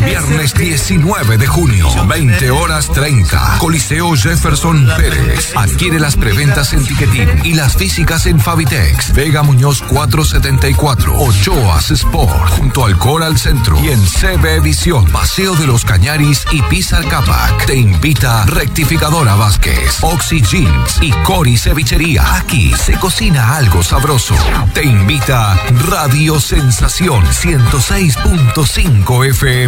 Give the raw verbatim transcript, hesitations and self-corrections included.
Viernes diecinueve de junio, veinte horas treinta. Coliseo Jefferson Pérez. Adquiere las preventas en Ticketín y las físicas en Fabitex. Vega Muñoz cuatrocientos setenta y cuatro. Ochoas Sport. Junto al Coral Centro. Y en C B Visión. Paseo de los Cañaris y Pizar Capac. Te invita Rectificadora Vázquez, Oxy Jeans y Cori Cevichería. Aquí se cocina algo sabroso. Te invita Radio Sensación ciento seis punto cinco F M.